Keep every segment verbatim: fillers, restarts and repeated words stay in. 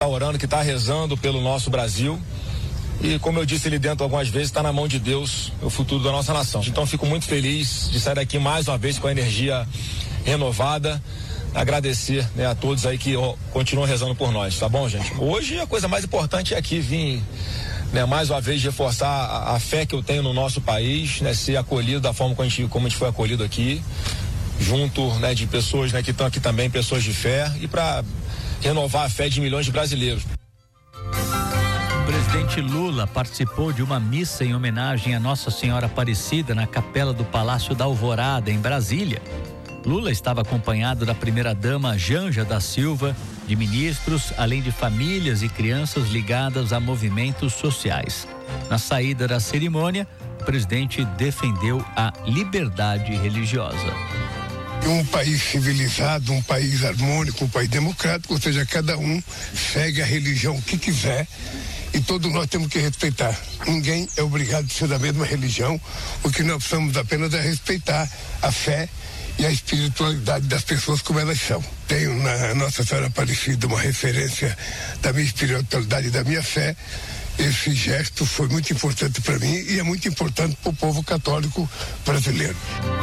orando, que está rezando pelo nosso Brasil. E como eu disse ali dentro algumas vezes, está na mão de Deus o futuro da nossa nação. Então fico muito feliz de sair daqui mais uma vez com a energia renovada. Agradecer, né, a todos aí que ó, continuam rezando por nós, tá bom, gente? Hoje a coisa mais importante é aqui vir, né, mais uma vez reforçar a, a fé que eu tenho no nosso país, né, ser acolhido da forma como a gente, como a gente foi acolhido aqui, junto, né, de pessoas, né, que estão aqui também, pessoas de fé, e para renovar a fé de milhões de brasileiros. O presidente Lula participou de uma missa em homenagem a Nossa Senhora Aparecida na capela do Palácio da Alvorada, em Brasília. Lula estava acompanhado da primeira-dama Janja da Silva, de ministros, além de famílias e crianças ligadas a movimentos sociais. Na saída da cerimônia, o presidente defendeu a liberdade religiosa. Um país civilizado, um país harmônico, um país democrático, ou seja, cada um segue a religião que quiser e todos nós temos que respeitar. Ninguém é obrigado a ser da mesma religião, o que nós precisamos apenas é respeitar a fé e a espiritualidade das pessoas como elas são. Tenho na Nossa Senhora Aparecida uma referência da minha espiritualidade e da minha fé. Esse gesto foi muito importante para mim e é muito importante para o povo católico brasileiro.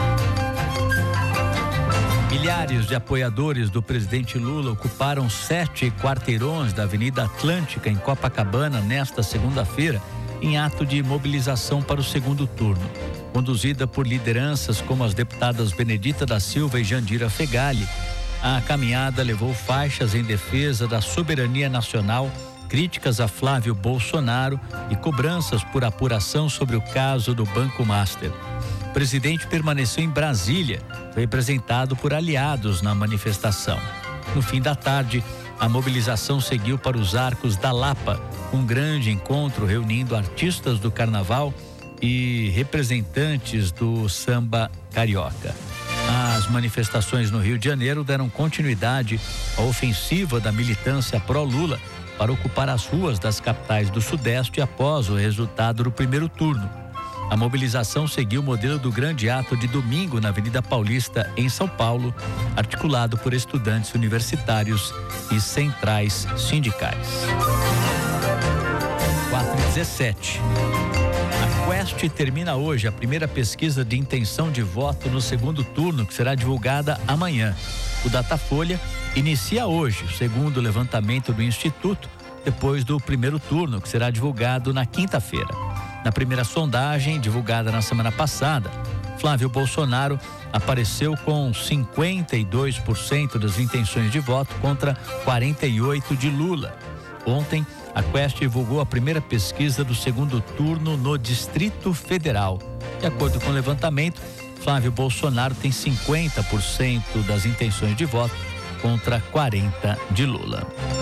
Milhares de apoiadores do presidente Lula ocuparam sete quarteirões da Avenida Atlântica, em Copacabana, nesta segunda-feira, em ato de mobilização para o segundo turno. Conduzida por lideranças como as deputadas Benedita da Silva e Jandira Fegali, a caminhada levou faixas em defesa da soberania nacional, críticas a Flávio Bolsonaro e cobranças por apuração sobre o caso do Banco Master. O presidente permaneceu em Brasília, representado por aliados na manifestação. No fim da tarde, a mobilização seguiu para os Arcos da Lapa, um grande encontro reunindo artistas do carnaval e representantes do samba carioca. As manifestações no Rio de Janeiro deram continuidade à ofensiva da militância pró-Lula para ocupar as ruas das capitais do Sudeste após o resultado do primeiro turno. A mobilização seguiu o modelo do grande ato de domingo na Avenida Paulista, em São Paulo, articulado por estudantes universitários e centrais sindicais. quatro e dezessete. A Quest termina hoje a primeira pesquisa de intenção de voto no segundo turno, que será divulgada amanhã. O Datafolha inicia hoje, segundo o levantamento do Instituto, depois do primeiro turno, que será divulgado na quinta-feira. Na primeira sondagem, divulgada na semana passada, Flávio Bolsonaro apareceu com cinquenta e dois por cento das intenções de voto contra quarenta e oito por cento de Lula. Ontem, a Quest divulgou a primeira pesquisa do segundo turno no Distrito Federal. De acordo com o levantamento, Flávio Bolsonaro tem cinquenta por cento das intenções de voto contra quarenta por cento de Lula.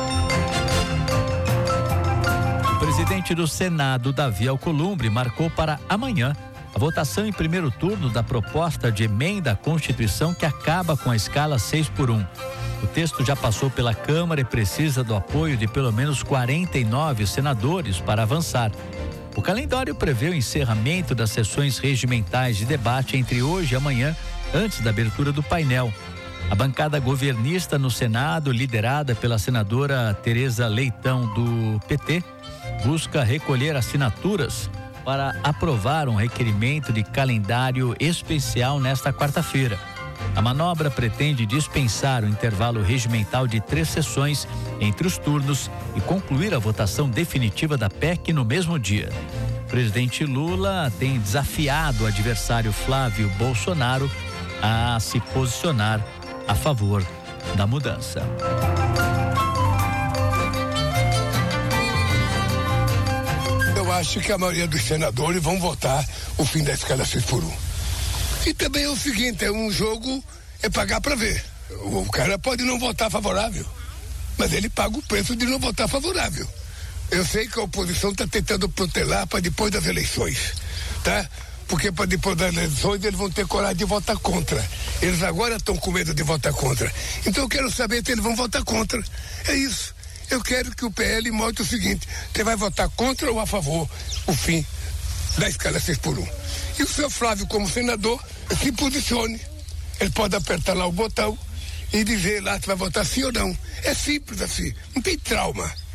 O presidente do Senado, Davi Alcolumbre, marcou para amanhã a votação em primeiro turno da proposta de emenda à Constituição que acaba com a escala seis por um. O texto já passou pela Câmara e precisa do apoio de pelo menos quarenta e nove senadores para avançar. O calendário prevê o encerramento das sessões regimentais de debate entre hoje e amanhã, antes da abertura do painel. A bancada governista no Senado, liderada pela senadora Tereza Leitão, do P T, busca recolher assinaturas para aprovar um requerimento de calendário especial nesta quarta-feira. A manobra pretende dispensar o intervalo regimental de três sessões entre os turnos e concluir a votação definitiva da P E C no mesmo dia. O presidente Lula tem desafiado o adversário Flávio Bolsonaro a se posicionar a favor da mudança. Eu acho que a maioria dos senadores vão votar o fim da escala seis por um. E também é o seguinte, é um jogo, é pagar para ver. O cara pode não votar favorável, mas ele paga o preço de não votar favorável. Eu sei que a oposição está tentando protelar para depois das eleições, tá? Porque para depois das eleições eles vão ter coragem de votar contra. Eles agora estão com medo de votar contra. Então eu quero saber se eles vão votar contra. É isso. Eu quero que o P L mostre o seguinte: você vai votar contra ou a favor o fim da escala seis por um. E o seu Flávio, como senador, se posicione. Ele pode apertar lá o botão e dizer lá se vai votar sim ou não. É simples assim, não tem trauma.